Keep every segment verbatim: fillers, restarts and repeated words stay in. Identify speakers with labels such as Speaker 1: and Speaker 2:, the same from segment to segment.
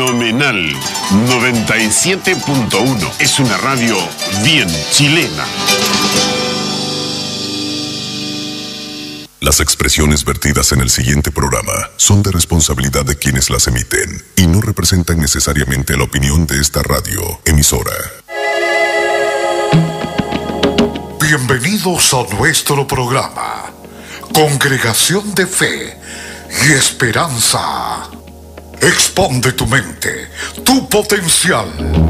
Speaker 1: Fenomenal noventa y siete punto uno. Es una radio bien chilena.
Speaker 2: Las expresiones vertidas en el siguiente programa son de responsabilidad de quienes las emiten y no representan necesariamente la opinión de esta radio emisora.
Speaker 3: Bienvenidos a nuestro programa, Congregación de Fe y Esperanza. Expande tu mente, tu potencial.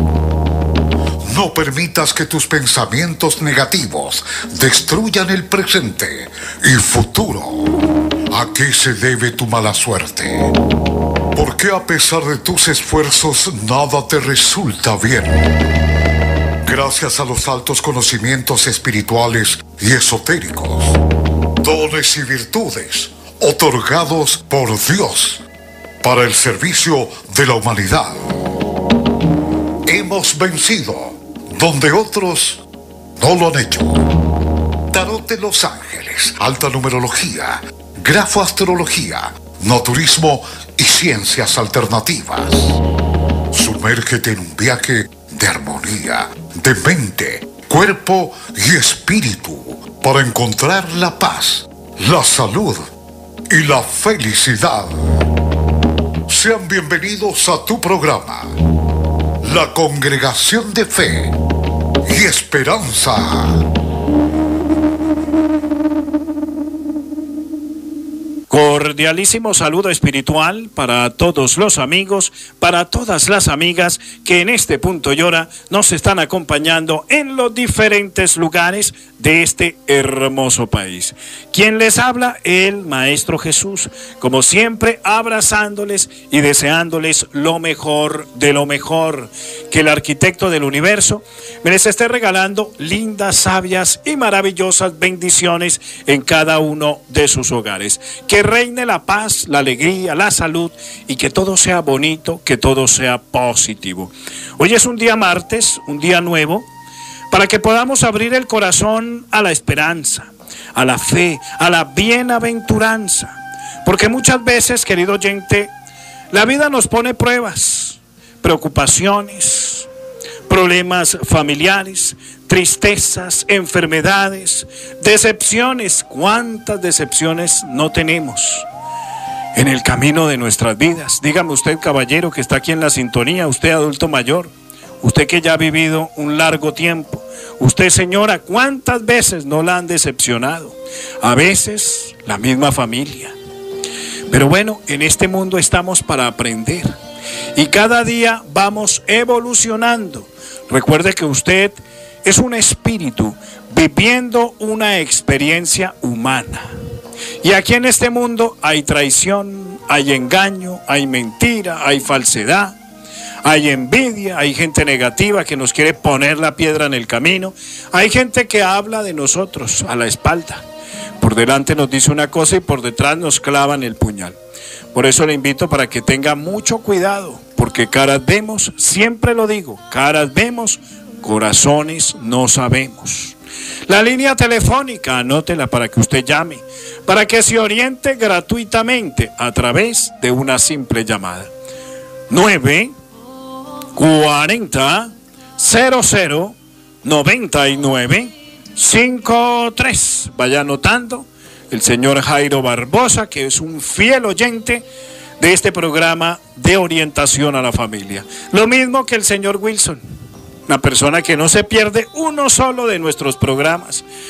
Speaker 3: No permitas que tus pensamientos negativos destruyan el presente y futuro. ¿A qué se debe tu mala suerte? ¿Por qué a pesar de tus esfuerzos nada te resulta bien? Gracias a los altos conocimientos espirituales y esotéricos, dones y virtudes otorgados por Dios para el servicio de la humanidad, hemos vencido donde otros no lo han hecho. Tarot de los Ángeles, alta numerología, grafoastrología, naturismo y ciencias alternativas. Sumérgete en un viaje de armonía, de mente, cuerpo y espíritu para encontrar la paz, la salud y la felicidad. Sean bienvenidos a tu programa, la Congregación de Fe y Esperanza.
Speaker 4: Cordialísimo saludo espiritual para todos los amigos, para todas las amigas que en este punto y hora nos están acompañando en los diferentes lugares de este hermoso país. Quien les habla, el Maestro Jesús, como siempre abrazándoles y deseándoles lo mejor de lo mejor, que el arquitecto del universo me les esté regalando lindas, sabias y maravillosas bendiciones en cada uno de sus hogares. Que reine la paz, la alegría, la salud y que todo sea bonito, que todo sea positivo. Hoy es un día martes, un día nuevo, para que podamos abrir el corazón a la esperanza, a la fe, a la bienaventuranza. Porque muchas veces, querido oyente, la vida nos pone pruebas, preocupaciones, problemas familiares, tristezas, enfermedades, decepciones. ¿Cuántas decepciones no tenemos en el camino de nuestras vidas? Dígame usted, caballero, que está aquí en la sintonía, usted adulto mayor, usted que ya ha vivido un largo tiempo, usted señora, ¿cuántas veces no la han decepcionado? A veces la misma familia. Pero bueno, en este mundo estamos para aprender y cada día vamos evolucionando. Recuerde que usted es un espíritu viviendo una experiencia humana. Y aquí en este mundo hay traición, hay engaño, hay mentira, hay falsedad, hay envidia, hay gente negativa que nos quiere poner la piedra en el camino, hay gente que habla de nosotros a la espalda. Por delante nos dice una cosa y por detrás nos clavan el puñal. Por eso le invito para que tenga mucho cuidado, porque caras vemos, siempre lo digo, caras vemos, corazones no sabemos. La línea telefónica, anótela para que usted llame, para que se oriente gratuitamente a través de una simple llamada. nueve cuarenta cero cero noventa y nueve cincuenta y tres. Vaya anotando, el señor Jairo Barbosa, que es un fiel oyente de este programa de orientación a la familia. Lo mismo que el señor Wilson, una persona que no se pierde uno solo de nuestros programas.